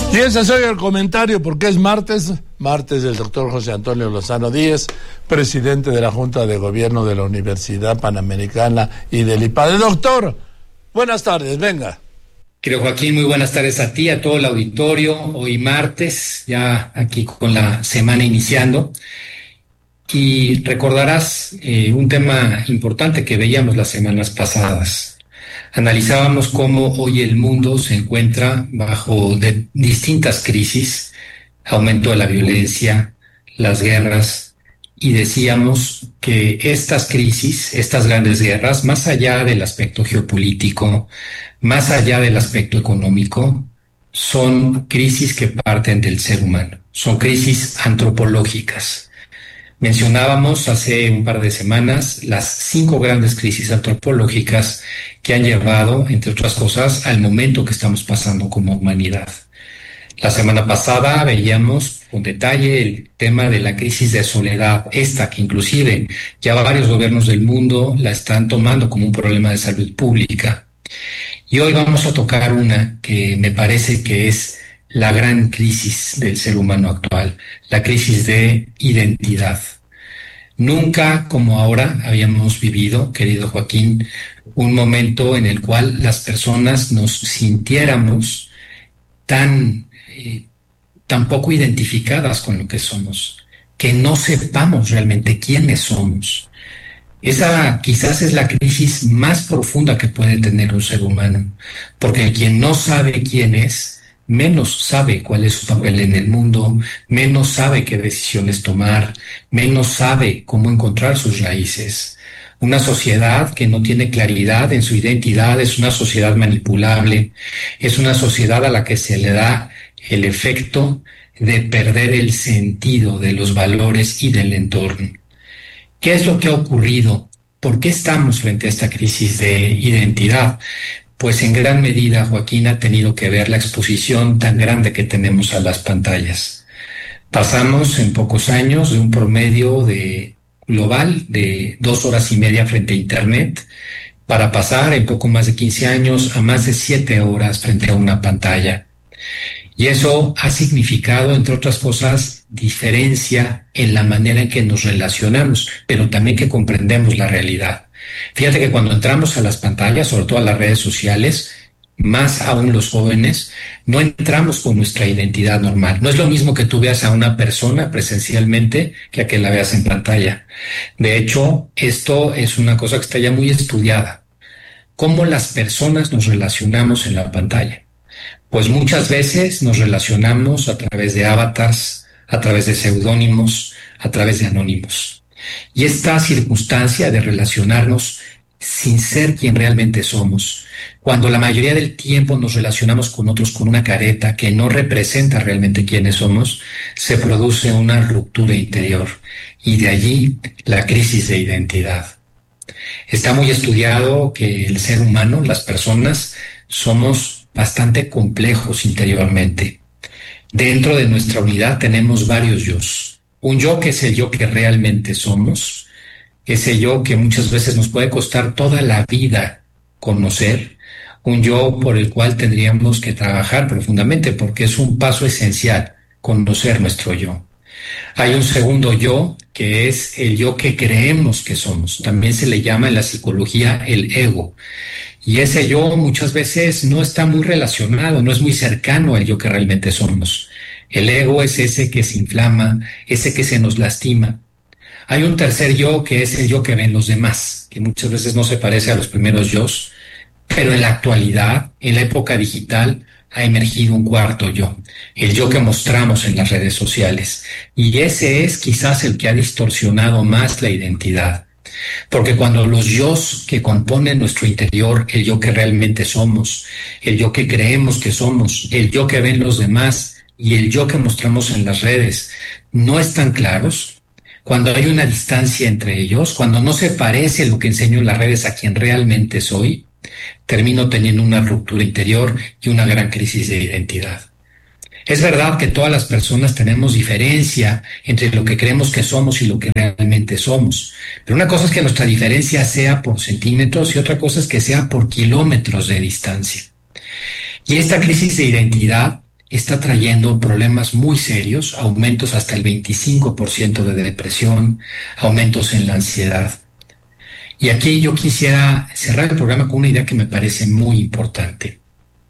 Y ese soy el comentario porque es martes del doctor José Antonio Lozano Díez, presidente de la Junta de Gobierno de la Universidad Panamericana y del IPADE. Doctor, buenas tardes, venga. Querido Joaquín, muy buenas tardes a ti, a todo el auditorio. Hoy martes, ya aquí con la semana iniciando. Y recordarás un tema importante que veíamos las semanas pasadas. Analizábamos cómo hoy el mundo se encuentra bajo distintas crisis, aumento de la violencia, las guerras, y decíamos que estas crisis, estas grandes guerras, más allá del aspecto geopolítico, más allá del aspecto económico, son crisis que parten del ser humano, son crisis antropológicas. Mencionábamos hace un par de semanas las 5 grandes crisis antropológicas que han llevado, entre otras cosas, al momento que estamos pasando como humanidad. La semana pasada veíamos con detalle el tema de la crisis de soledad, esta que inclusive ya varios gobiernos del mundo la están tomando como un problema de salud pública. Y hoy vamos a tocar una que me parece que es la gran crisis del ser humano actual, la crisis de identidad. Nunca como ahora habíamos vivido, querido Joaquín, un momento en el cual las personas nos sintiéramos tan poco identificadas con lo que somos, que no sepamos realmente quiénes somos. Esa quizás es la crisis más profunda que puede tener un ser humano, porque quien no sabe quién es, menos sabe cuál es su papel en el mundo, menos sabe qué decisiones tomar, menos sabe cómo encontrar sus raíces. Una sociedad que no tiene claridad en su identidad es una sociedad manipulable, es una sociedad a la que se le da el efecto de perder el sentido de los valores y del entorno. ¿Qué es lo que ha ocurrido? ¿Por qué estamos frente a esta crisis de identidad? Pues en gran medida, Joaquín, ha tenido que ver la exposición tan grande que tenemos a las pantallas. Pasamos en pocos años de un promedio global de 2 horas y media frente a Internet para pasar en poco más de 15 años a más de 7 horas frente a una pantalla. Y eso ha significado, entre otras cosas, diferencia en la manera en que nos relacionamos, pero también que comprendemos la realidad. Fíjate que cuando entramos a las pantallas, sobre todo a las redes sociales, más aún los jóvenes, no entramos con nuestra identidad normal. No es lo mismo que tú veas a una persona presencialmente que a que la veas en pantalla. De hecho, esto es una cosa que está ya muy estudiada. ¿Cómo las personas nos relacionamos en la pantalla? Pues muchas veces nos relacionamos a través de avatars, a través de seudónimos, a través de anónimos. Y esta circunstancia de relacionarnos sin ser quien realmente somos, cuando la mayoría del tiempo nos relacionamos con otros con una careta que no representa realmente quiénes somos, se produce una ruptura interior y de allí la crisis de identidad. Está muy estudiado que el ser humano, las personas, somos bastante complejos interiormente. Dentro de nuestra unidad tenemos varios yos. Un yo que es el yo que realmente somos, ese yo que muchas veces nos puede costar toda la vida conocer, un yo por el cual tendríamos que trabajar profundamente porque es un paso esencial, conocer nuestro yo. Hay un segundo yo que es el yo que creemos que somos, también se le llama en la psicología el ego. Y ese yo muchas veces no está muy relacionado, no es muy cercano al yo que realmente somos. El ego es ese que se inflama, ese que se nos lastima. Hay un tercer yo que es el yo que ven los demás, que muchas veces no se parece a los primeros yos, pero en la actualidad, en la época digital, ha emergido un cuarto yo, el yo que mostramos en las redes sociales. Y ese es quizás el que ha distorsionado más la identidad. Porque cuando los yos que componen nuestro interior, el yo que realmente somos, el yo que creemos que somos, el yo que ven los demás y el yo que mostramos en las redes no están claros, cuando hay una distancia entre ellos, cuando no se parece lo que enseño en las redes a quien realmente soy, termino teniendo una ruptura interior y una gran crisis de identidad. Es verdad que todas las personas tenemos diferencia entre lo que creemos que somos y lo que realmente somos, pero una cosa es que nuestra diferencia sea por centímetros y otra cosa es que sea por kilómetros de distancia. Y esta crisis de identidad está trayendo problemas muy serios, aumentos hasta el 25% de depresión, aumentos en la ansiedad. Y aquí yo quisiera cerrar el programa con una idea que me parece muy importante.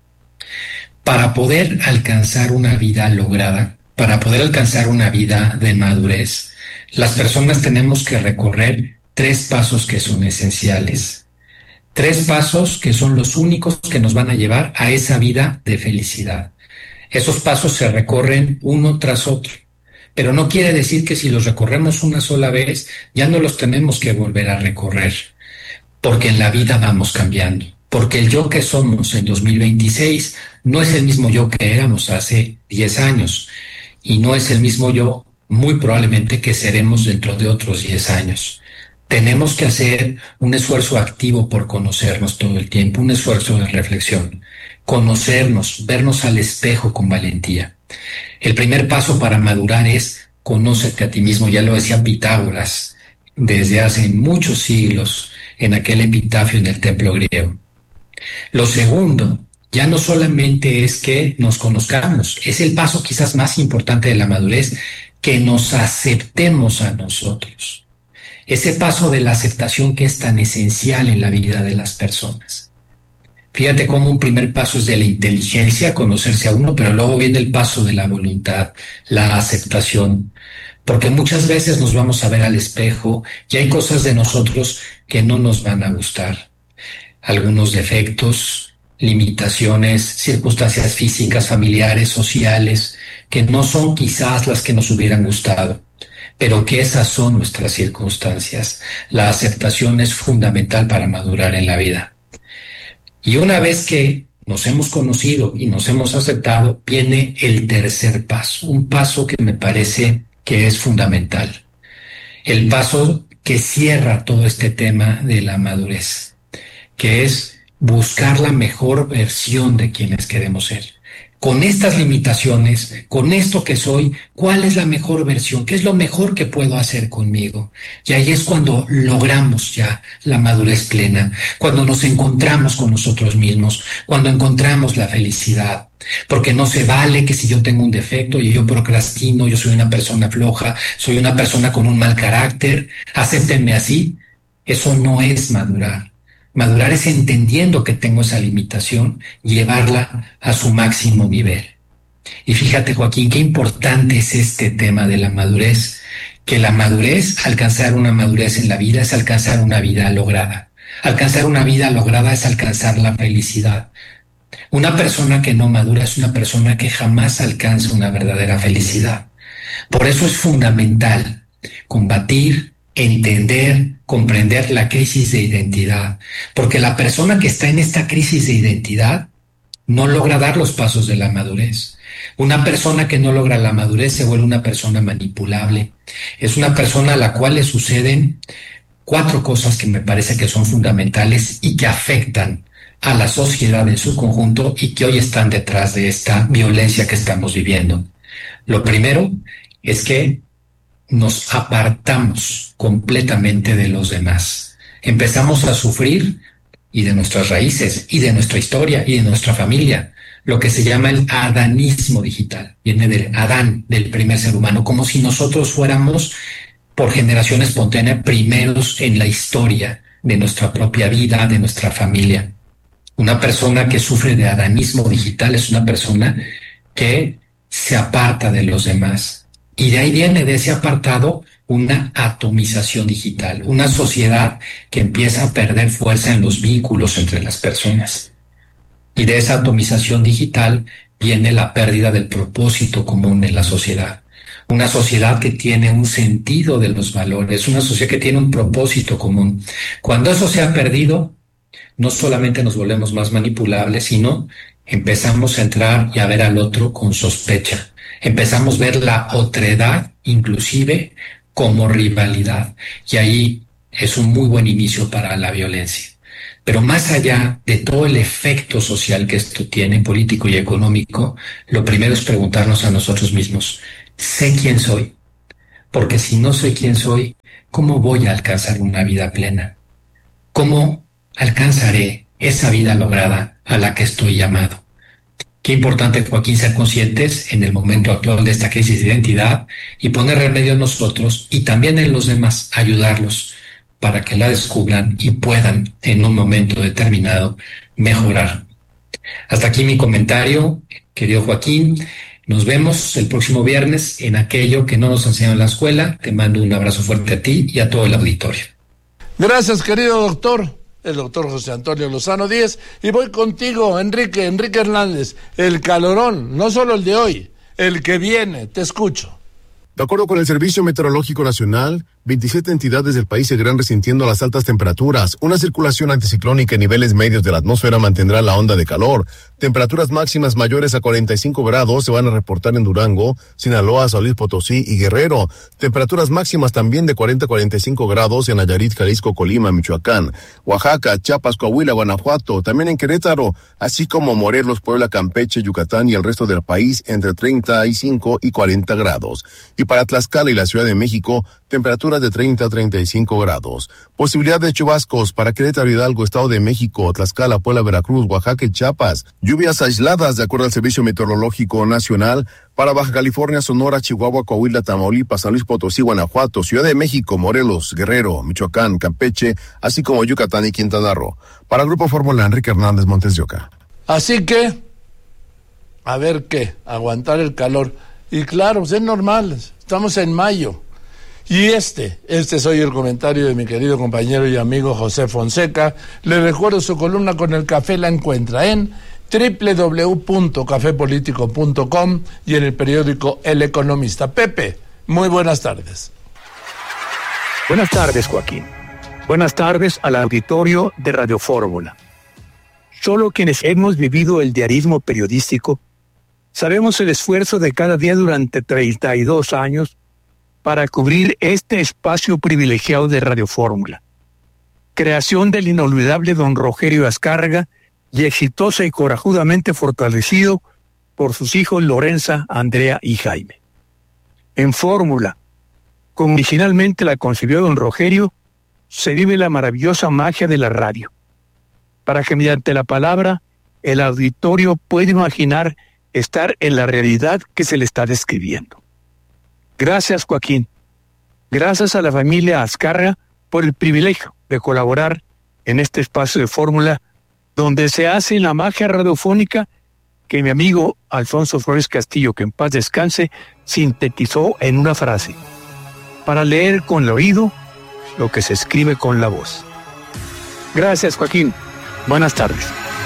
Para poder alcanzar una vida lograda, para poder alcanzar una vida de madurez, las personas tenemos que recorrer 3 pasos que son esenciales. 3 pasos que son los únicos que nos van a llevar a esa vida de felicidad. Esos pasos se recorren uno tras otro, pero no quiere decir que si los recorremos una sola vez, ya no los tenemos que volver a recorrer, porque en la vida vamos cambiando, porque el yo que somos en 2026 no es el mismo yo que éramos hace 10 años, y no es el mismo yo muy probablemente que seremos dentro de otros 10 años. Tenemos que hacer un esfuerzo activo por conocernos todo el tiempo, un esfuerzo de reflexión. Conocernos, vernos al espejo con valentía. El primer paso para madurar es conócete a ti mismo, ya lo decía Pitágoras desde hace muchos siglos en aquel epitafio en el templo griego. Lo segundo, ya no solamente es que nos conozcamos, es el paso quizás más importante de la madurez, que nos aceptemos a nosotros. Ese paso de la aceptación que es tan esencial en la vida de las personas. Fíjate cómo un primer paso es de la inteligencia, conocerse a uno, pero luego viene el paso de la voluntad, la aceptación. Porque muchas veces nos vamos a ver al espejo y hay cosas de nosotros que no nos van a gustar. Algunos defectos, limitaciones, circunstancias físicas, familiares, sociales, que no son quizás las que nos hubieran gustado, pero que esas son nuestras circunstancias. La aceptación es fundamental para madurar en la vida. Y una vez que nos hemos conocido y nos hemos aceptado, viene el tercer paso, un paso que me parece que es fundamental. El paso que cierra todo este tema de la madurez, que es buscar la mejor versión de quienes queremos ser. Con estas limitaciones, con esto que soy, ¿cuál es la mejor versión? ¿Qué es lo mejor que puedo hacer conmigo? Y ahí es cuando logramos ya la madurez plena, cuando nos encontramos con nosotros mismos, cuando encontramos la felicidad. Porque no se vale que si yo tengo un defecto y yo procrastino, yo soy una persona floja, soy una persona con un mal carácter, acéptenme así. Eso no es madurar. Madurar es entendiendo que tengo esa limitación, llevarla a su máximo nivel. Y fíjate, Joaquín, qué importante es este tema de la madurez, que la madurez, alcanzar una madurez en la vida es alcanzar una vida lograda. Alcanzar una vida lograda es alcanzar la felicidad. Una persona que no madura es una persona que jamás alcanza una verdadera felicidad. Por eso es fundamental combatir, entender, comprender la crisis de identidad, porque la persona que está en esta crisis de identidad no logra dar los pasos de la madurez. Una persona que no logra la madurez se vuelve una persona manipulable. Es una persona a la cual le suceden 4 cosas que me parece que son fundamentales y que afectan a la sociedad en su conjunto y que hoy están detrás de esta violencia que estamos viviendo. Lo primero es que nos apartamos completamente de los demás. Empezamos a sufrir y de nuestras raíces, y de nuestra historia, y de nuestra familia, lo que se llama el adanismo digital. Viene del Adán, del primer ser humano, como si nosotros fuéramos, por generación espontánea, primeros en la historia de nuestra propia vida, de nuestra familia. Una persona que sufre de adanismo digital es una persona que se aparta de los demás. Y de ahí viene, de ese apartado, una atomización digital, una sociedad que empieza a perder fuerza en los vínculos entre las personas. Y de esa atomización digital viene la pérdida del propósito común en la sociedad. Una sociedad que tiene un sentido de los valores, una sociedad que tiene un propósito común. Cuando eso se ha perdido, no solamente nos volvemos más manipulables, sino empezamos a entrar y a ver al otro con sospecha. Empezamos a ver la otredad, inclusive, como rivalidad. Y ahí es un muy buen inicio para la violencia. Pero más allá de todo el efecto social que esto tiene, político y económico, lo primero es preguntarnos a nosotros mismos, ¿sé quién soy? Porque si no sé quién soy, ¿cómo voy a alcanzar una vida plena? ¿Cómo alcanzaré esa vida lograda a la que estoy llamado? Qué importante, Joaquín, ser conscientes en el momento actual de esta crisis de identidad y poner remedio en nosotros y también en los demás, ayudarlos para que la descubran y puedan en un momento determinado mejorar. Hasta aquí mi comentario, querido Joaquín. Nos vemos el próximo viernes en aquello que no nos enseñó en la escuela. Te mando un abrazo fuerte a ti y a todo el auditorio. Gracias, querido doctor. El doctor José Antonio Lozano Díez. Y voy contigo, Enrique Hernández. El calorón, no solo el de hoy, el que viene. Te escucho. De acuerdo con el Servicio Meteorológico Nacional, 27 entidades del país seguirán resintiendo las altas temperaturas. Una circulación anticiclónica en niveles medios de la atmósfera mantendrá la onda de calor. Temperaturas máximas mayores a 45 grados se van a reportar en Durango, Sinaloa, San Luis Potosí y Guerrero. Temperaturas máximas también de 40 a 45 grados en Nayarit, Jalisco, Colima, Michoacán, Oaxaca, Chiapas, Coahuila, Guanajuato, también en Querétaro, así como Morelos, Puebla, Campeche, Yucatán y el resto del país entre 35 y 40 grados. Y para Tlaxcala y la Ciudad de México, temperaturas de 30 a 35 grados. Posibilidad de chubascos para Querétaro, Hidalgo, Estado de México, Tlaxcala, Puebla, Veracruz, Oaxaca y Chiapas. Lluvias aisladas de acuerdo al Servicio Meteorológico Nacional para Baja California, Sonora, Chihuahua, Coahuila, Tamaulipas, San Luis Potosí, Guanajuato, Ciudad de México, Morelos, Guerrero, Michoacán, Campeche, así como Yucatán y Quintana Roo. Para el Grupo Fórmula, Enrique Hernández, Montes de Oca. Así que, a ver qué, aguantar el calor. Y claro, pues es normal, estamos en mayo. Y este es hoy el comentario de mi querido compañero y amigo José Fonseca. Le recuerdo su columna con el café, la encuentra en www.cafepolitico.com y en el periódico El Economista. Pepe, muy buenas tardes. Buenas tardes, Joaquín. Buenas tardes al auditorio de Radio Fórmula. Solo quienes hemos vivido el diarismo periodístico sabemos el esfuerzo de cada día durante 32 años para cubrir este espacio privilegiado de Radio Fórmula. Creación del inolvidable don Rogelio Azcárraga y exitosa y corajudamente fortalecido por sus hijos Lorenza, Andrea y Jaime. En Fórmula, como originalmente la concibió don Rogelio, se vive la maravillosa magia de la radio, para que mediante la palabra el auditorio pueda imaginar estar en la realidad que se le está describiendo. Gracias, Joaquín. Gracias a la familia Azcárraga por el privilegio de colaborar en este espacio de Fórmula, donde se hace la magia radiofónica que mi amigo Alfonso Flores Castillo, que en paz descanse, sintetizó en una frase: para leer con el oído lo que se escribe con la voz. Gracias, Joaquín. Buenas tardes.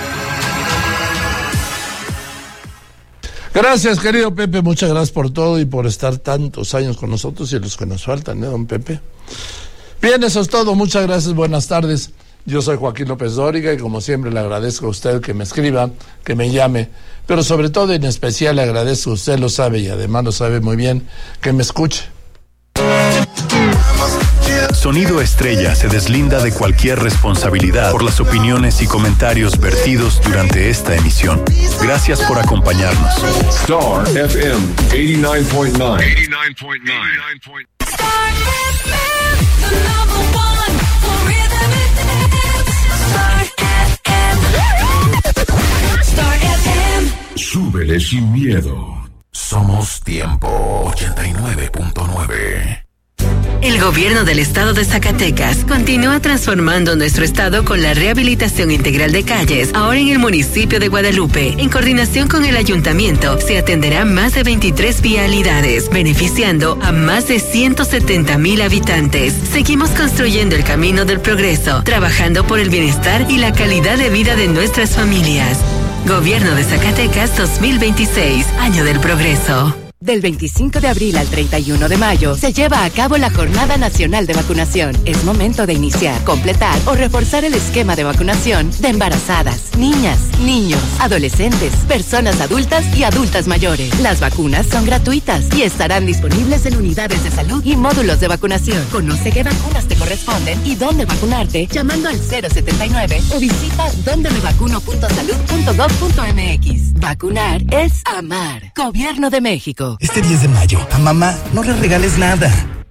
Gracias, querido Pepe, muchas gracias por todo y por estar tantos años con nosotros y los que nos faltan, don Pepe. Bien, eso es todo, muchas gracias, buenas tardes. Yo soy Joaquín López Dóriga y como siempre le agradezco a usted que me escriba, que me llame, pero sobre todo en especial le agradezco, usted lo sabe y además lo sabe muy bien, que me escuche. Sonido Estrella se deslinda de cualquier responsabilidad por las opiniones y comentarios vertidos durante esta emisión. Gracias por acompañarnos. Star FM 89.9. Star FM, the number one for rhythm and dance. Star FM. Súbele sin miedo. Somos Tiempo 89.9. El gobierno del estado de Zacatecas continúa transformando nuestro estado con la rehabilitación integral de calles. Ahora en el municipio de Guadalupe, en coordinación con el ayuntamiento, se atenderán más de 23 vialidades, beneficiando a más de 170,000 habitantes. Seguimos construyendo el camino del progreso, trabajando por el bienestar y la calidad de vida de nuestras familias. Gobierno de Zacatecas 2026, Año del Progreso. Del 25 de abril al 31 de mayo se lleva a cabo la Jornada Nacional de Vacunación. Es momento de iniciar, completar o reforzar el esquema de vacunación de embarazadas, niñas, niños, adolescentes, personas adultas y adultas mayores. Las vacunas son gratuitas y estarán disponibles en unidades de salud y módulos de vacunación. Conoce qué vacunas te corresponden y dónde vacunarte llamando al 079 o visita dondemevacuno.salud.gov.mx. Vacunar es amar. Gobierno de México. Este 10 de mayo, a mamá no le regales nada.